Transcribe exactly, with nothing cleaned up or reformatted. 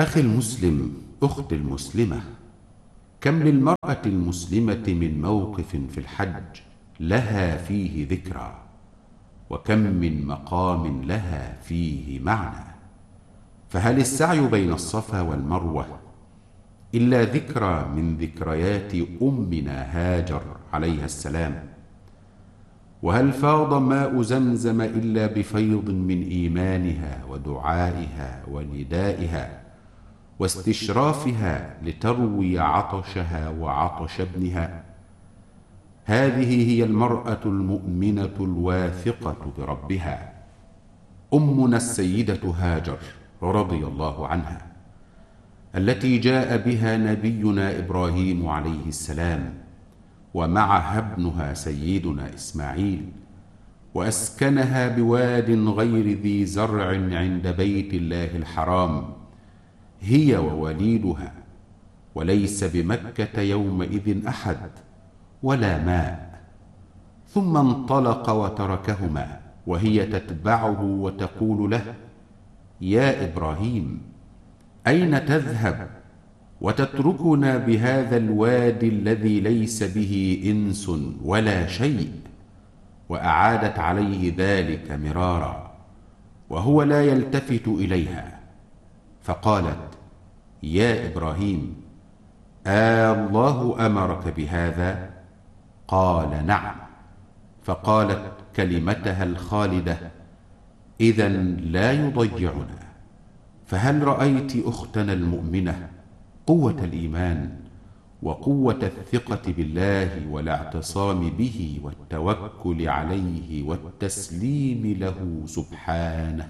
أخي المسلم، أختي المسلمة، كم للمرأة المسلمة من موقف في الحج لها فيه ذكرى، وكم من مقام لها فيه معنى. فهل السعي بين الصفا والمروة إلا ذكرى من ذكريات أمنا هاجر عليها السلام؟ وهل فاض ماء زمزم إلا بفيض من إيمانها ودعائها وندائها واستشرافها لتروي عطشها وعطش ابنها؟ هذه هي المرأة المؤمنة الواثقة بربها، أمنا السيدة هاجر رضي الله عنها، التي جاء بها نبينا إبراهيم عليه السلام ومعها ابنها سيدنا إسماعيل، وأسكنها بواد غير ذي زرع عند بيت الله الحرام، هي ووليدها، وليس بمكة يومئذ أحد ولا ماء. ثم انطلق وتركهما وهي تتبعه وتقول له: يا إبراهيم، أين تذهب وتتركنا بهذا الوادي الذي ليس به إنس ولا شيء؟ وأعادت عليه ذلك مرارا وهو لا يلتفت إليها، فقالت: يا إبراهيم، آه الله أمرك بهذا؟ قال: نعم. فقالت كلمتها الخالدة: إذن لا يضيعنا. فهل رأيت أختنا المؤمنة قوة الإيمان وقوة الثقة بالله والاعتصام به والتوكل عليه والتسليم له سبحانه؟